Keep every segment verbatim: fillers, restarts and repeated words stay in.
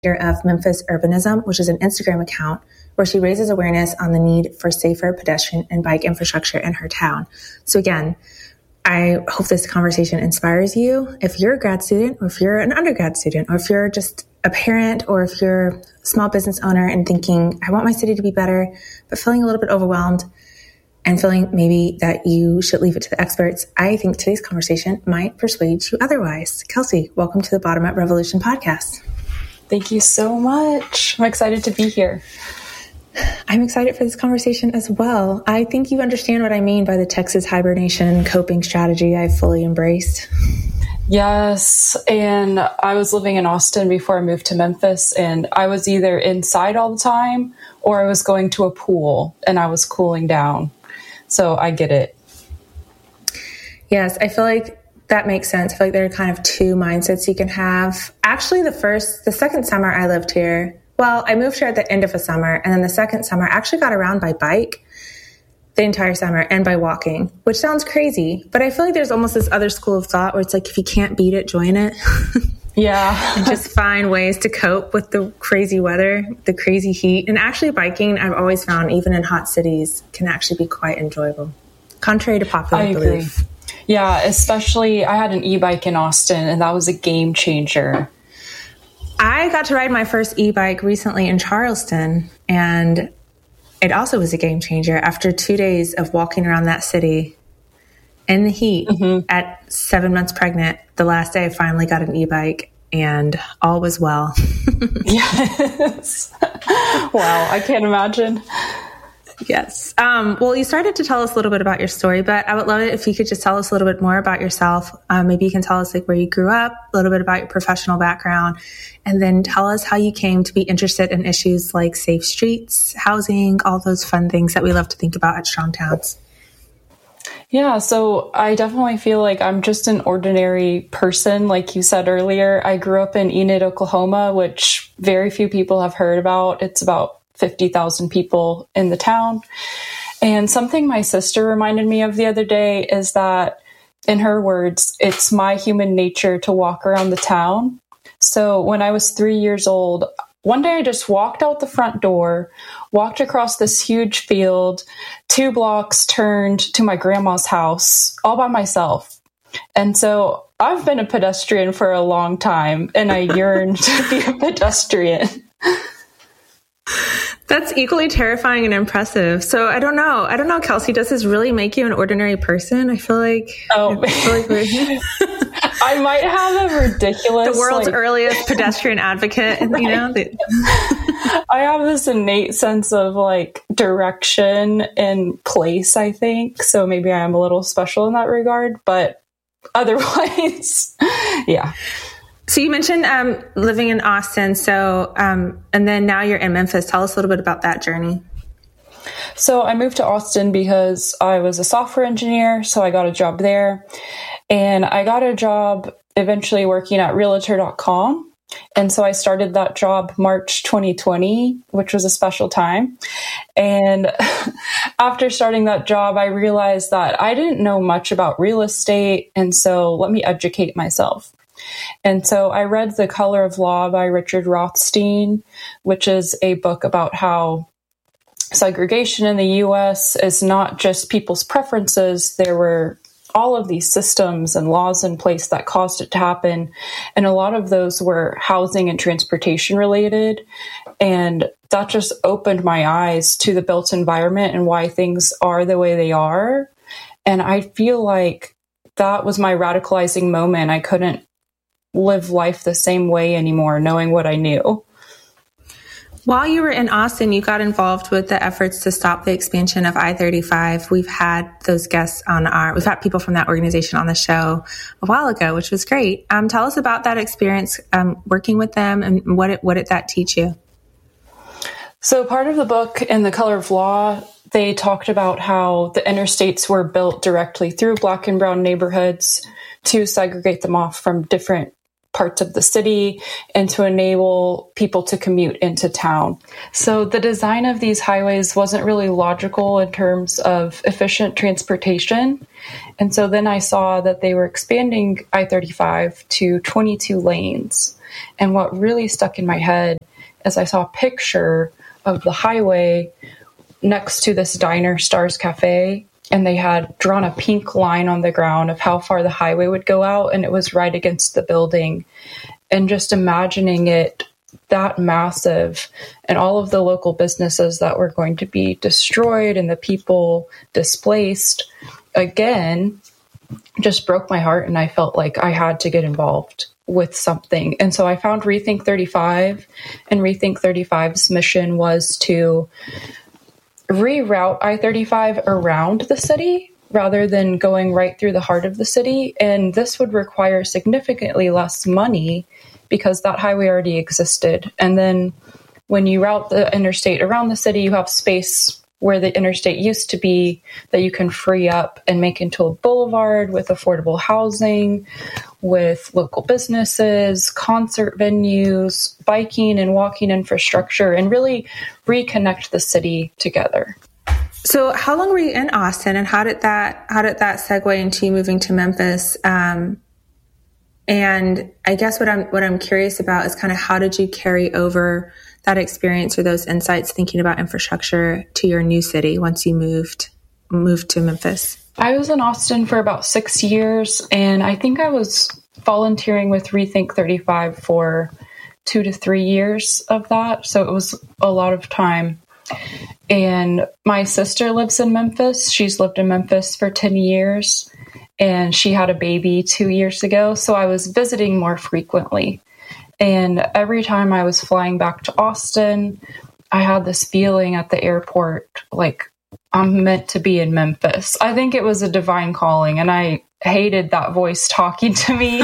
of Memphis Urbanism, which is an Instagram account where she raises awareness on the need for safer pedestrian and bike infrastructure in her town. So again, I hope this conversation inspires you. If you're a grad student, or if you're an undergrad student, or if you're just a parent, or if you're a small business owner and thinking, I want my city to be better, but feeling a little bit overwhelmed and feeling maybe that you should leave it to the experts, I think today's conversation might persuade you otherwise. Kelsey, welcome to the Bottom Up Revolution podcast. Thank you so much. I'm excited to be here. I'm excited for this conversation as well. I think you understand what I mean by the Texas hibernation coping strategy I've fully embraced. Yes, and I was living in Austin before I moved to Memphis, and I was either inside all the time or I was going to a pool and I was cooling down. So I get it. Yes, I feel like that makes sense. I feel like there are kind of two mindsets you can have. Actually, the first, the second summer I lived here, well, I moved here at the end of a summer, and then the second summer I actually got around by bike the entire summer and by walking, which sounds crazy, but I feel like there's almost this other school of thought where it's like, if you can't beat it, join it. Yeah. And just find ways to cope with the crazy weather, the crazy heat. And actually biking, I've always found, even in hot cities, can actually be quite enjoyable, contrary to popular I belief. Agree. Yeah, especially I had an e-bike in Austin, and that was a game changer. I got to ride my first e-bike recently in Charleston, and it also was a game changer. After two days of walking around that city in the heat mm-hmm. at seven months pregnant, the last day I finally got an e-bike and all was well. Yes. Wow, I can't imagine. Yes. Um, well, you started to tell us a little bit about your story, but I would love it if you could just tell us a little bit more about yourself. Um, maybe you can tell us like where you grew up, a little bit about your professional background, and then tell us how you came to be interested in issues like safe streets, housing, all those fun things that we love to think about at Strong Towns. Yeah, so I definitely feel like I'm just an ordinary person. Like you said earlier, I grew up in Enid, Oklahoma, which very few people have heard about. It's about fifty thousand people in the town. And something my sister reminded me of the other day is that, in her words, it's my human nature to walk around the town. So when I was three years old, one day I just walked out the front door, walked across this huge field, two blocks, turned to my grandma's house all by myself. And so I've been a pedestrian for a long time, and I yearn to be a pedestrian. That's equally terrifying and impressive. So I don't know. I don't know, Kelsey, does this really make you an ordinary person? I feel like, oh. I, feel like we're I might have a ridiculous... the world's like, earliest pedestrian advocate, right. You know? I have this innate sense of like direction and place, I think. So maybe I am a little special in that regard, but otherwise, yeah. So you mentioned um, living in Austin, so um, and then now you're in Memphis. Tell us a little bit about that journey. So I moved to Austin because I was a software engineer, so I got a job there. And I got a job eventually working at realtor dot com. And so I started that job March twenty twenty, which was a special time. And after starting that job, I realized that I didn't know much about real estate. And so let me educate myself. And so I read The Color of Law by Richard Rothstein, which is a book about how segregation in the U S is not just people's preferences. There were all of these systems and laws in place that caused it to happen. And a lot of those were housing and transportation related. And that just opened my eyes to the built environment and why things are the way they are. And I feel like that was my radicalizing moment. I couldn't live life the same way anymore, knowing what I knew. While you were in Austin, you got involved with the efforts to stop the expansion of I thirty-five. We've had those guests on our, we've had people from that organization on the show a while ago, which was great. Um, tell us about that experience um, working with them, and what it, what did that teach you? So part of the book in The Color of Law, they talked about how the interstates were built directly through Black and brown neighborhoods to segregate them off from different parts of the city and to enable people to commute into town. So the design of these highways wasn't really logical in terms of efficient transportation. And so then I saw that they were expanding I thirty-five to twenty-two lanes. And what really stuck in my head is I saw a picture of the highway next to this diner, Stars Cafe, and they had drawn a pink line on the ground of how far the highway would go out, and it was right against the building. And just imagining it that massive and all of the local businesses that were going to be destroyed and the people displaced, again, just broke my heart, and I felt like I had to get involved with something. And so I found Rethink thirty-five, and Rethink thirty-five's mission was to reroute I thirty-five around the city rather than going right through the heart of the city. And this would require significantly less money because that highway already existed. And then when you route the interstate around the city, you have space where the interstate used to be that you can free up and make into a boulevard with affordable housing, with local businesses, concert venues, biking and walking infrastructure, and really reconnect the city together. So how long were you in Austin, and how did that how did that segue into you moving to Memphis? Um, and I guess what I'm what I'm curious about is kind of how did you carry over that experience or those insights thinking about infrastructure to your new city once you moved moved to Memphis? I was in Austin for about six years, and I think I was volunteering with Rethink thirty-five for two to three years of that. So it was a lot of time. And my sister lives in Memphis. She's lived in Memphis for ten years, and she had a baby two years ago. So I was visiting more frequently. And every time I was flying back to Austin, I had this feeling at the airport, like I'm meant to be in Memphis. I think it was a divine calling, and I hated that voice talking to me.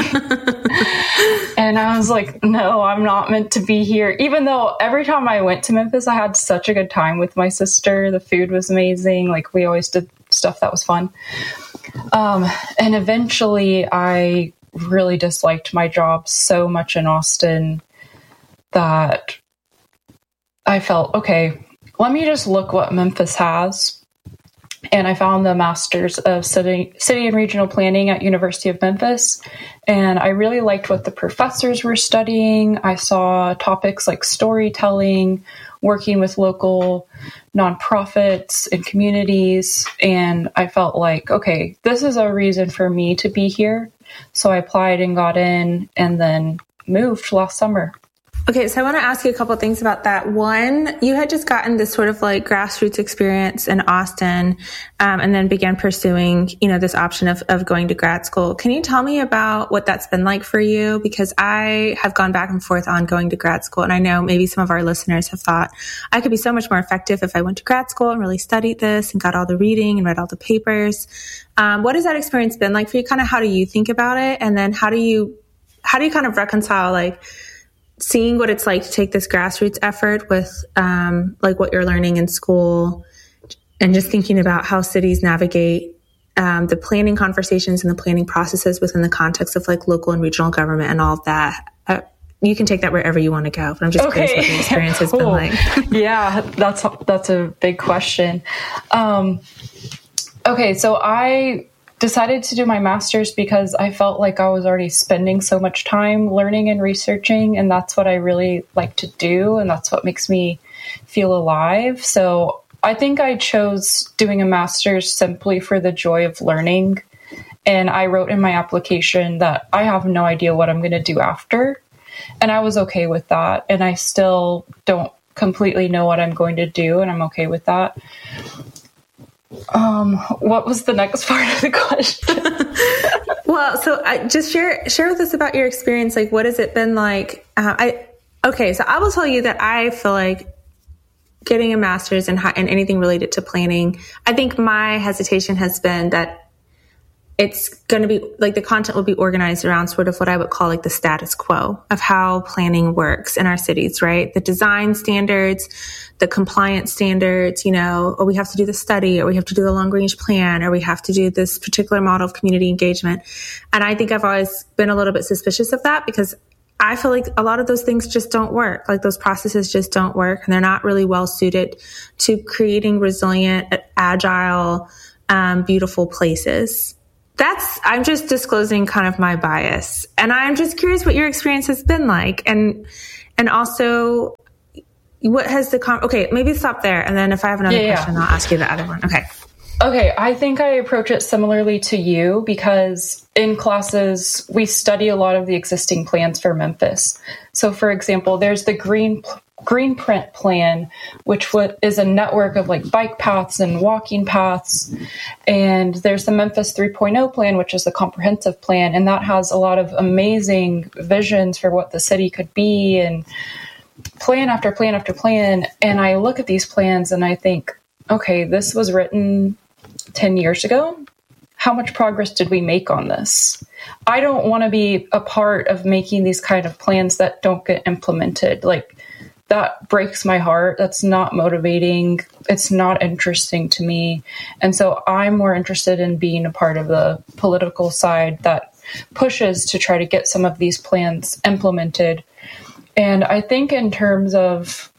And I was like, no, I'm not meant to be here. Even though every time I went to Memphis, I had such a good time with my sister. The food was amazing. Like, we always did stuff that was fun. Um, and eventually I really disliked my job so much in Austin that I felt, okay, let me just look what Memphis has. And I found the Masters of City, City and Regional Planning at University of Memphis. And I really liked what the professors were studying. I saw topics like storytelling, working with local nonprofits and communities. And I felt like, okay, this is a reason for me to be here. So I applied and got in, and then moved last summer. Okay, so I want to ask you a couple of things about that. One, you had just gotten this sort of like grassroots experience in Austin, um, and then began pursuing, you know, this option of, of going to grad school. Can you tell me about what that's been like for you? Because I have gone back and forth on going to grad school, and I know maybe some of our listeners have thought I could be so much more effective if I went to grad school and really studied this and got all the reading and read all the papers. Um, what has that experience been like for you? Kind of how do you think about it? And then how do you, how do you kind of reconcile like seeing what it's like to take this grassroots effort with um, like what you're learning in school, and just thinking about how cities navigate um, the planning conversations and the planning processes within the context of like local and regional government and all of that. Uh, you can take that wherever you want to go, but I'm just okay. curious what the experience has cool. been like. Yeah, that's, that's a big question. Um, okay. So I decided to do my master's because I felt like I was already spending so much time learning and researching, and that's what I really like to do, and that's what makes me feel alive. So I think I chose doing a master's simply for the joy of learning, and I wrote in my application that I have no idea what I'm going to do after, and I was okay with that, and I still don't completely know what I'm going to do, and I'm okay with that. Um, what was the next part of the question? Well, so I just share, share with us about your experience. Like, what has it been like? Uh, I, okay. So I will tell you that I feel like getting a master's in, in anything related to planning, I think my hesitation has been that it's going to be like the content will be organized around sort of what I would call like the status quo of how planning works in our cities, right? The design standards, the compliance standards, you know, or we have to do the study, or we have to do the long range plan, or we have to do this particular model of community engagement. And I think I've always been a little bit suspicious of that because I feel like a lot of those things just don't work. Like those processes just don't work, and they're not really well suited to creating resilient, agile, um, beautiful places that's, I'm just disclosing kind of my bias. And I'm just curious what your experience has been like. And, and also what has the, con- okay, maybe stop there. And then if I have another yeah, question, yeah. I'll ask you the other one. Okay. Okay. I think I approach it similarly to you because in classes, we study a lot of the existing plans for Memphis. So for example, there's the green Greenprint plan, which is a network of like bike paths and walking paths. And there's the Memphis three point oh plan, which is a comprehensive plan. And that has a lot of amazing visions for what the city could be and plan after plan after plan. And I look at these plans and I think, okay, this was written ten years ago. How much progress did we make on this? I don't want to be a part of making these kind of plans that don't get implemented. Like, that breaks my heart. That's not motivating. It's not interesting to me. And so I'm more interested in being a part of the political side that pushes to try to get some of these plans implemented. And I think in terms of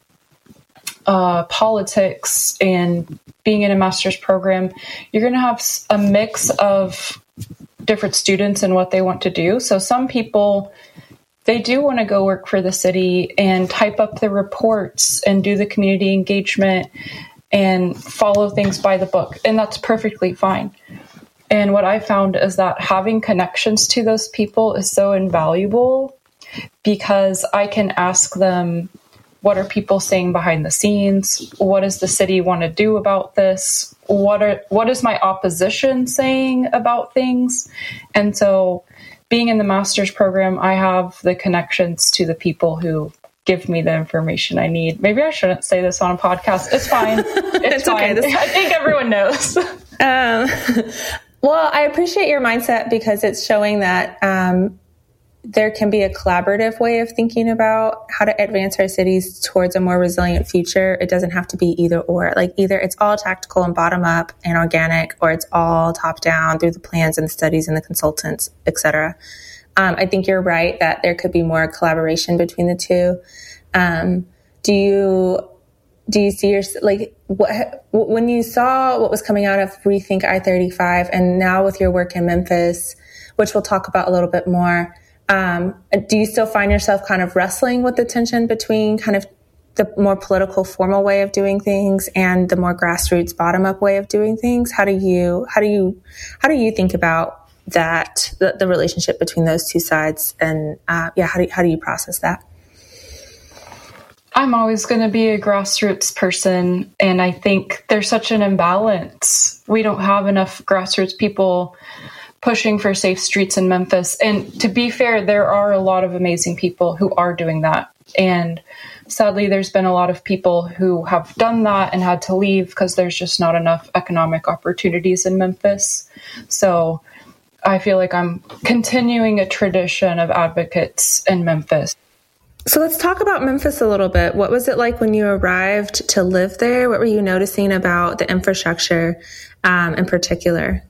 uh, politics and being in a master's program, you're going to have a mix of different students and what they want to do. So some people, they do want to go work for the city and type up the reports and do the community engagement and follow things by the book. And that's perfectly fine. And what I found is that having connections to those people is so invaluable because I can ask them, what are people saying behind the scenes? What does the city want to do about this? What are, what is my opposition saying about things? And so being in the master's program, I have the connections to the people who give me the information I need. Maybe I shouldn't say this on a podcast. It's fine. It's, it's fine. Okay. I think everyone knows. um, well, I appreciate your mindset because it's showing that um, there can be a collaborative way of thinking about how to advance our cities towards a more resilient future. It doesn't have to be either or. Like either it's all tactical and bottom up and organic, or it's all top down through the plans and the studies and the consultants, et cetera. Um, I think you're right that there could be more collaboration between the two. Um, do you do you see your like what, when you saw what was coming out of Rethink I thirty-five, and now with your work in Memphis, which we'll talk about a little bit more? Um, do you still find yourself kind of wrestling with the tension between kind of the more political formal way of doing things and the more grassroots bottom up way of doing things? How do you, how do you, how do you think about that, the, the relationship between those two sides? And, uh, yeah, how do you, how do you process that? I'm always going to be a grassroots person. And I think there's such an imbalance. We don't have enough grassroots people pushing for safe streets in Memphis. And to be fair, there are a lot of amazing people who are doing that. And sadly, there's been a lot of people who have done that and had to leave because there's just not enough economic opportunities in Memphis. So I feel like I'm continuing a tradition of advocates in Memphis. So let's talk about Memphis a little bit. What was it like when you arrived to live there? What were you noticing about the infrastructure um, in particular?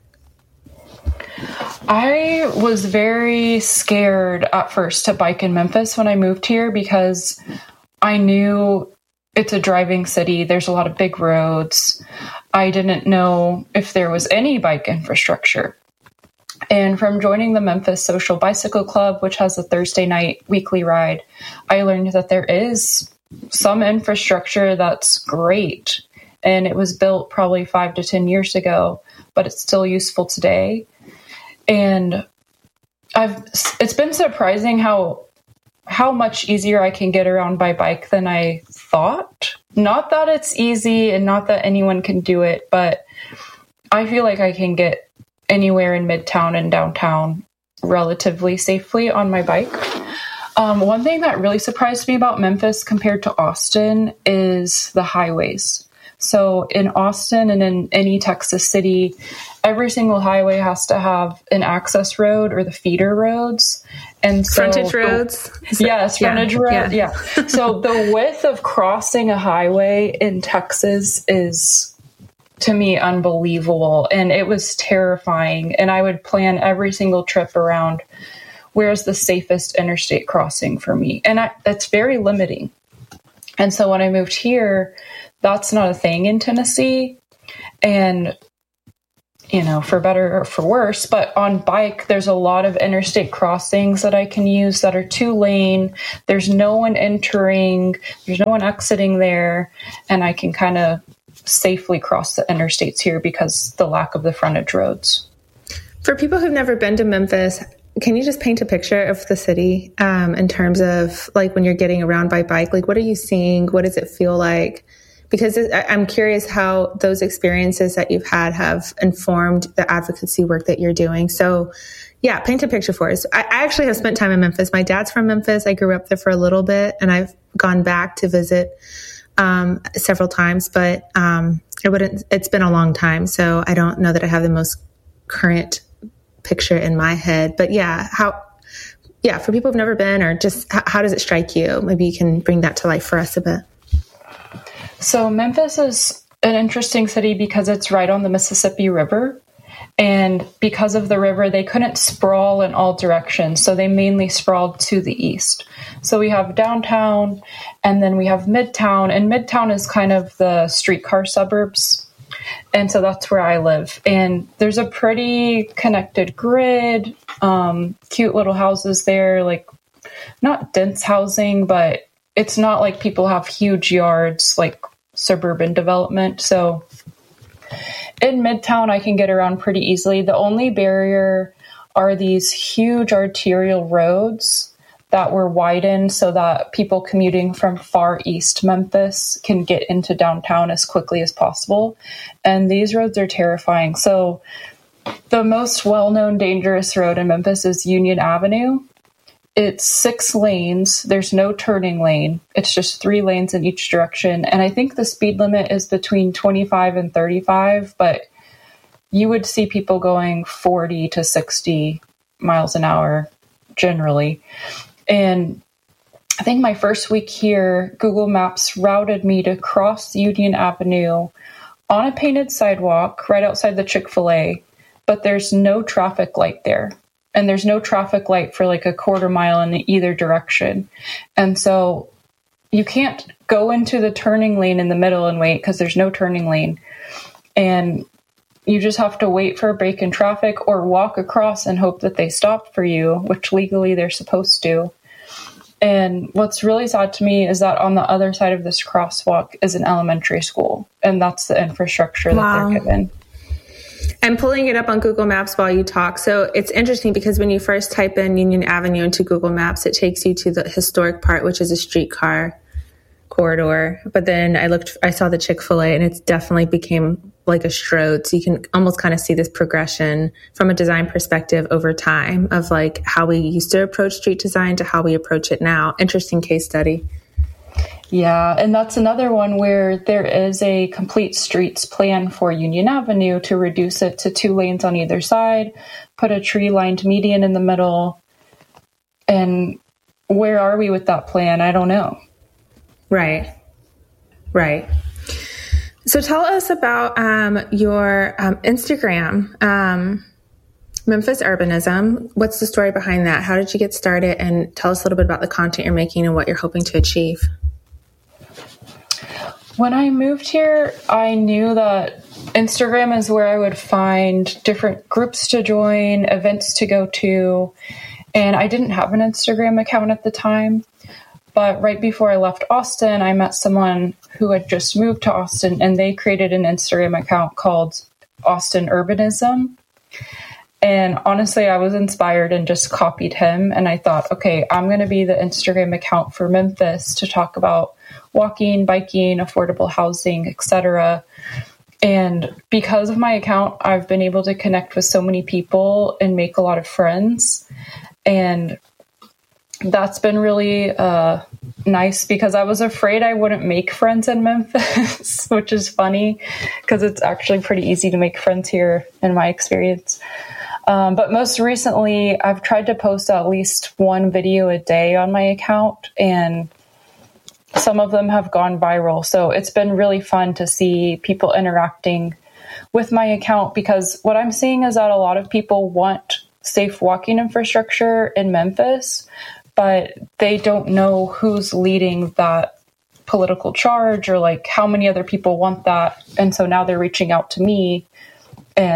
I was very scared at first to bike in Memphis when I moved here because I knew it's a driving city. There's a lot of big roads. I didn't know if there was any bike infrastructure. And from joining the Memphis Social Bicycle Club, which has a Thursday night weekly ride, I learned that there is some infrastructure that's great. And it was built probably five to ten years ago, but it's still useful today. And I've, it's been surprising how, how much easier I can get around by bike than I thought. Not that it's easy and not that anyone can do it, but I feel like I can get anywhere in Midtown and downtown relatively safely on my bike. Um, one thing that really surprised me about Memphis compared to Austin is the highways. So in Austin and in any Texas city, every single highway has to have an access road or the feeder roads. And so, frontage roads? Yes, frontage yeah, road. Yeah. yeah. So the width of crossing a highway in Texas is, to me, unbelievable. And it was terrifying. And I would plan every single trip around where's the safest interstate crossing for me. And I, that's very limiting. And so when I moved here, that's not a thing in Tennessee. And you know, for better or for worse. But on bike, there's a lot of interstate crossings that I can use that are two lane. There's no one entering, there's no one exiting there. And I can kind of safely cross the interstates here because the lack of the frontage roads. For people who've never been to Memphis, can you just paint a picture of the city um, in terms of like when you're getting around by bike? Like, what are you seeing? What does it feel like? Because I'm curious how those experiences that you've had have informed the advocacy work that you're doing. So yeah, paint a picture for us. I, I actually have spent time in Memphis. My dad's from Memphis. I grew up there for a little bit, and I've gone back to visit um, several times, but um, it wouldn't, it's been a long time. So I don't know that I have the most current picture in my head, but yeah, how, yeah, for people who've never been, or just how, how does it strike you? Maybe you can bring that to life for us a bit. So Memphis is an interesting city because it's right on the Mississippi River. And because of the river, they couldn't sprawl in all directions. So they mainly sprawled to the east. So we have downtown, and then we have Midtown. And Midtown is kind of the streetcar suburbs. And so that's where I live. And there's a pretty connected grid, um, cute little houses there, like not dense housing, but it's not like people have huge yards like suburban development. So in Midtown, I can get around pretty easily. The only barrier are these huge arterial roads that were widened so that people commuting from far east Memphis can get into downtown as quickly as possible. And these roads are terrifying. So the most well-known dangerous road in Memphis is Union Avenue. It's six lanes. There's no turning lane. It's just three lanes in each direction. And I think the speed limit is between twenty-five and thirty-five, but you would see people going forty to sixty miles an hour generally. And I think my first week here, Google Maps routed me to cross Union Avenue on a painted sidewalk right outside the Chick-fil-A, but there's no traffic light there. And there's no traffic light for like a quarter mile in either direction. And so you can't go into the turning lane in the middle and wait because there's no turning lane. And you just have to wait for a break in traffic or walk across and hope that they stop for you, which legally they're supposed to. And what's really sad to me is that on the other side of this crosswalk is an elementary school. And that's the infrastructure Wow. that they're given. I'm pulling it up on Google Maps while you talk. So it's interesting because when you first type in Union Avenue into Google Maps, it takes you to the historic part, which is a streetcar corridor. But then I looked, I saw the Chick-fil-A, and it's definitely became like a strode. So you can almost kind of see this progression from a design perspective over time of like how we used to approach street design to how we approach it now. Interesting case study. Yeah, and that's another one where there is a complete streets plan for Union Avenue to reduce it to two lanes on either side, put a tree-lined median in the middle. And where are we with that plan? I don't know. Right, right. So tell us about um, your um, Instagram, um, Memphis Urbanism. What's the story behind that? How did you get started? And tell us a little bit about the content you're making and what you're hoping to achieve. When I moved here, I knew that Instagram is where I would find different groups to join, events to go to, and I didn't have an Instagram account at the time. But right before I left Austin, I met someone who had just moved to Austin, and they created an Instagram account called Austin Urbanism. And honestly, I was inspired and just copied him. And I thought, okay, I'm going to be the Instagram account for Memphis to talk about walking, biking, affordable housing, et cetera. And because of my account, I've been able to connect with so many people and make a lot of friends. And that's been really uh, nice because I was afraid I wouldn't make friends in Memphis, which is funny because it's actually pretty easy to make friends here in my experience. Um, but most recently, I've tried to post at least one video a day on my account, and some of them have gone viral. So it's been really fun to see people interacting with my account because what I'm seeing is that a lot of people want safe walking infrastructure in Memphis, but they don't know who's leading that political charge or like how many other people want that. And so now they're reaching out to me and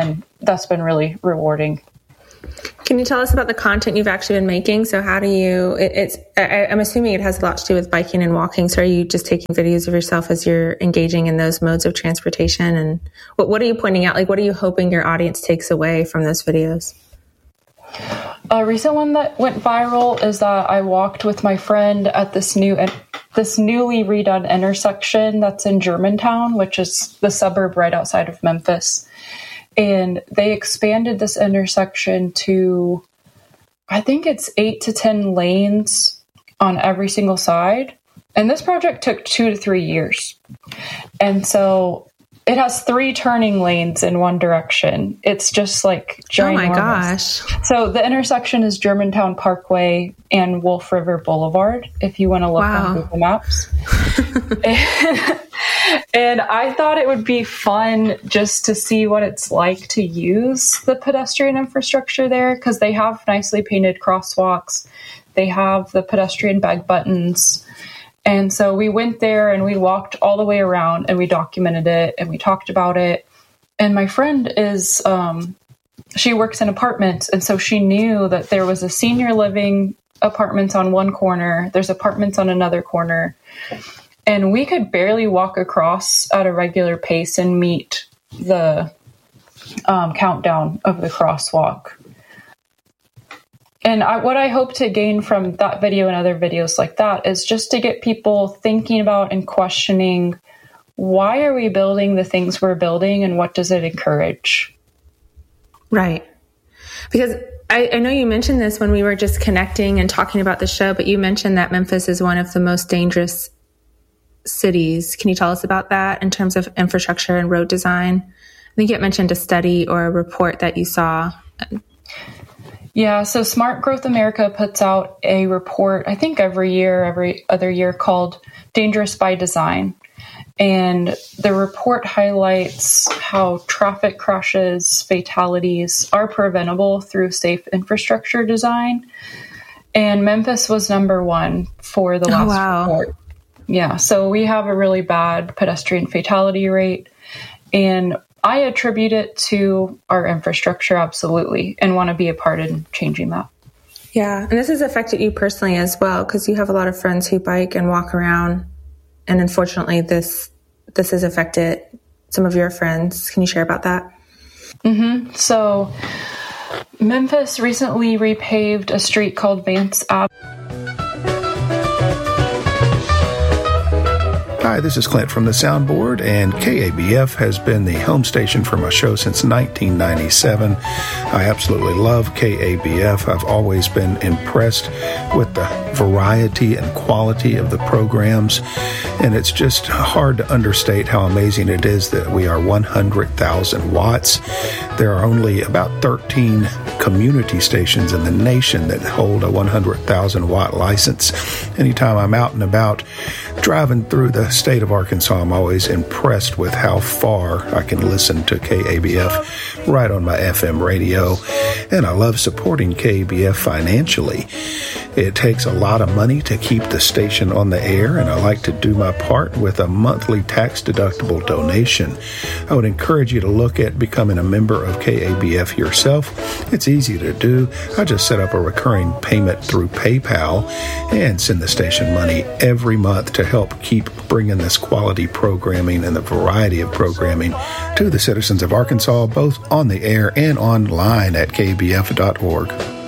that's been really rewarding. Can you tell us about the content you've actually been making? So how do you, it, it's, I, I'm assuming it has a lot to do with biking and walking. So are you just taking videos of yourself as you're engaging in those modes of transportation? And what, what are you pointing out? Like, what are you hoping your audience takes away from those videos? A recent one that went viral is that I walked with my friend at this new, this newly redone intersection that's in Germantown, which is the suburb right outside of Memphis. And they expanded this intersection to, I think it's eight to ten lanes on every single side. And this project took two to three years. And so it has three turning lanes in one direction. It's just like ginormous. Oh my gosh. So the intersection is Germantown Parkway and Wolf River Boulevard, if you want to look wow. on Google Maps. and, and I thought it would be fun just to see what it's like to use the pedestrian infrastructure there, because they have nicely painted crosswalks. They have the pedestrian bag buttons. And so we went there and we walked all the way around and we documented it and we talked about it. And my friend is, um, she works in apartments. And so she knew that there was a senior living apartments on one corner. There's apartments on another corner. And we could barely walk across at a regular pace and meet the um, countdown of the crosswalk. And I, what I hope to gain from that video and other videos like that is just to get people thinking about and questioning, why are we building the things we're building and what does it encourage? Right. Because I, I know you mentioned this when we were just connecting and talking about the show, but you mentioned that Memphis is one of the most dangerous cities. Can you tell us about that in terms of infrastructure and road design? I think you mentioned a study or a report that you saw. Yeah, so Smart Growth America puts out a report, I think every year, every other year, called Dangerous by Design. And the report highlights how traffic crashes, fatalities are preventable through safe infrastructure design. And Memphis was number one for the last oh, wow. report. Yeah, so we have a really bad pedestrian fatality rate. And I attribute it to our infrastructure, absolutely, and want to be a part in changing that. Yeah, and this has affected you personally as well, because you have a lot of friends who bike and walk around, and unfortunately, this this has affected some of your friends. Can you share about that? Mm-hmm. So, Memphis recently repaved a street called Vance Avenue. Hi, this is Clint from the Soundboard, and K A B F has been the home station for my show since nineteen ninety-seven. I absolutely love K A B F. I've always been impressed with the variety and quality of the programs, and it's just hard to understate how amazing it is that we are one hundred thousand watts. There are only about thirteen community stations in the nation that hold a one hundred thousand watt license. Anytime I'm out and about driving through the state of Arkansas, I'm always impressed with how far I can listen to K A B F right on my F M radio, and I love supporting K A B F financially. It takes a lot of money to keep the station on the air, and I like to do my part with a monthly tax-deductible donation. I would encourage you to look at becoming a member of K A B F yourself. It's easy to do. I just set up a recurring payment through PayPal and send the station money every month to help keep bringing this quality programming and the variety of programming to the citizens of Arkansas, both on the air and online at K B F dot org.